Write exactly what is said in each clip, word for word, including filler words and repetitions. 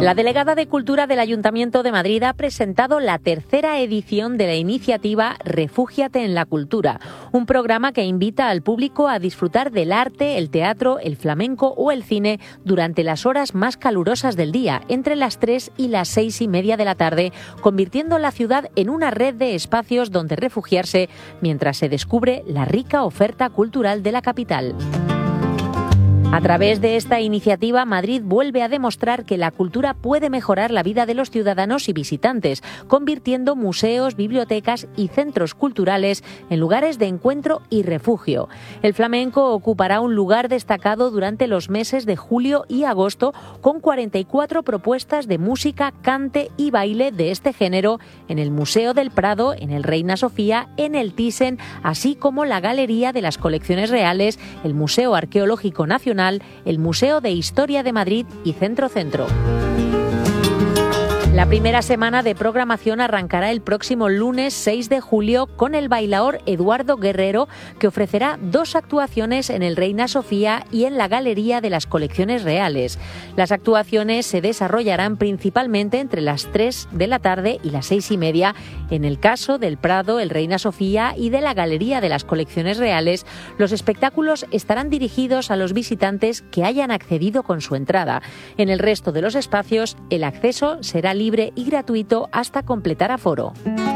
La delegada de Cultura del Ayuntamiento de Madrid ha presentado la tercera edición de la iniciativa Refúgiate en la Cultura, un programa que invita al público a disfrutar del arte, el teatro, el flamenco o el cine durante las horas más calurosas del día, entre las tres y las seis y media de la tarde, convirtiendo la ciudad en una red de espacios donde refugiarse mientras se descubre la rica oferta cultural de la capital. A través de esta iniciativa, Madrid vuelve a demostrar que la cultura puede mejorar la vida de los ciudadanos y visitantes, convirtiendo museos, bibliotecas y centros culturales en lugares de encuentro y refugio. El flamenco ocupará un lugar destacado durante los meses de julio y agosto, con cuarenta y cuatro propuestas de música, cante y baile de este género en el Museo del Prado, en el Reina Sofía, en el Thyssen, así como la Galería de las Colecciones Reales, el Museo Arqueológico Nacional, el Museo de Historia de Madrid y Centro Centro. La primera semana de programación arrancará el próximo lunes seis de julio con el bailaor Eduardo Guerrero, que ofrecerá dos actuaciones en el Reina Sofía y en la Galería de las Colecciones Reales. Las actuaciones se desarrollarán principalmente entre las tres de la tarde y las seis y media. En el caso del Prado, el Reina Sofía y de la Galería de las Colecciones Reales, los espectáculos estarán dirigidos a los visitantes que hayan accedido con su entrada. En el resto de los espacios, el acceso será libre libre y gratuito hasta completar aforo.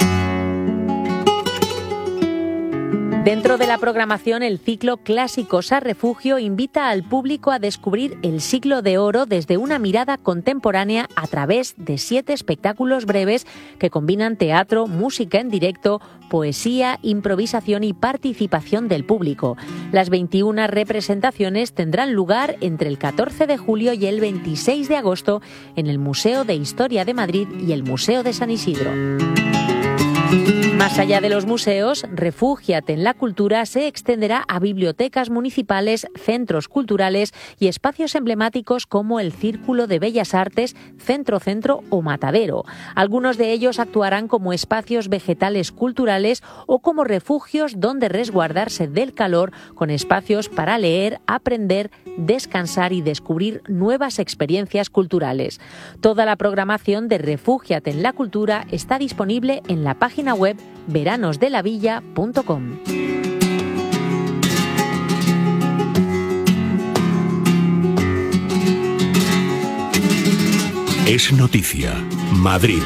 Dentro de la programación, el ciclo Clásicos a Refugio invita al público a descubrir el siglo de oro desde una mirada contemporánea a través de siete espectáculos breves que combinan teatro, música en directo, poesía, improvisación y participación del público. Las veintiuna representaciones tendrán lugar entre el catorce de julio y el veintiséis de agosto en el Museo de Historia de Madrid y el Museo de San Isidro. Más allá de los museos, Refúgiate en la Cultura se extenderá a bibliotecas municipales, centros culturales y espacios emblemáticos como el Círculo de Bellas Artes, Centro Centro o Matadero. Algunos de ellos actuarán como espacios vegetales culturales o como refugios donde resguardarse del calor, con espacios para leer, aprender, descansar y descubrir nuevas experiencias culturales. Toda la programación de Refúgiate en la Cultura está disponible en la página web veranos de la villa punto com. Es noticia. Madrid.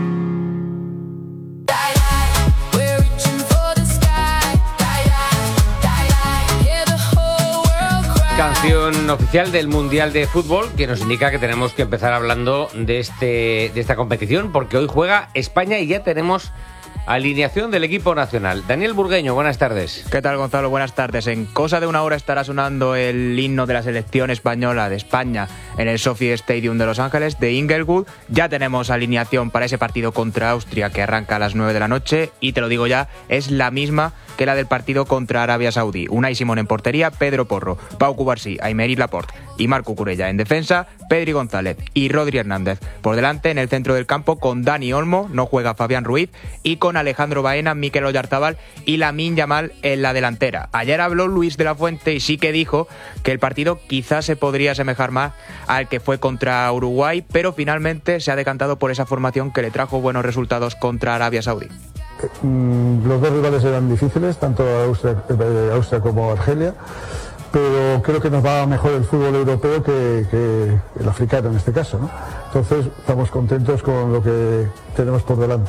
Canción oficial del Mundial de Fútbol, que nos indica que tenemos que empezar hablando de este de esta competición, porque hoy juega España y ya tenemos alineación del equipo nacional. Daniel Burgueño, buenas tardes. ¿Qué tal, Gonzalo? Buenas tardes. En cosa de una hora estará sonando el himno de la selección española de España en el SoFi Stadium de Los Ángeles, de Inglewood. Ya tenemos alineación para ese partido contra Austria que arranca a las nueve de la noche y te lo digo ya, es la misma que la del partido contra Arabia Saudí. Unai Simón en portería, Pedro Porro, Pau Cubarsí, Aymeric Laporte y Marco Curella. En defensa, Pedri González y Rodri Hernández. Por delante, en el centro del campo, con Dani Olmo, no juega Fabián Ruiz, y con Alejandro Baena, Mikel Oyarzabal y Lamine Yamal en la delantera. Ayer habló Luis de la Fuente y sí que dijo que el partido quizás se podría asemejar más al que fue contra Uruguay, pero finalmente se ha decantado por esa formación que le trajo buenos resultados contra Arabia Saudí. Los dos rivales eran difíciles, tanto Austria, Austria como Argelia, pero creo que nos va mejor el fútbol europeo que, que el africano en este caso, ¿no? Entonces estamos contentos con lo que tenemos por delante.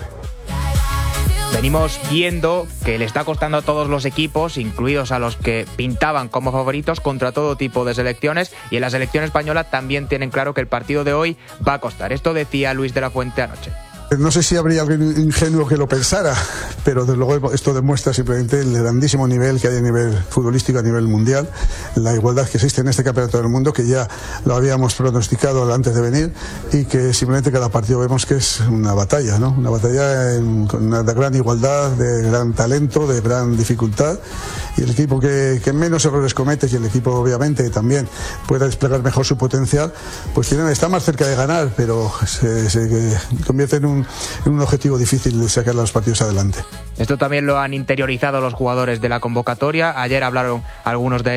Venimos viendo que le está costando a todos los equipos, incluidos a los que pintaban como favoritos, contra todo tipo de selecciones, y en la selección española también tienen claro que el partido de hoy va a costar. Esto decía Luis de la Fuente anoche. No sé si habría alguien ingenuo que lo pensara, pero desde luego esto demuestra simplemente el grandísimo nivel que hay a nivel futbolístico, a nivel mundial, la igualdad que existe en este campeonato del mundo, que ya lo habíamos pronosticado antes de venir, y que simplemente cada partido vemos que es una batalla, ¿no? Una batalla en, con una de gran igualdad, de gran talento, de gran dificultad, y el equipo que, que menos errores comete, y el equipo obviamente también pueda desplegar mejor su potencial, pues tiene, está más cerca de ganar, pero se, se convierte en un en un objetivo difícil de sacar los partidos adelante. Esto también lo han interiorizado los jugadores de la convocatoria. Ayer hablaron algunos de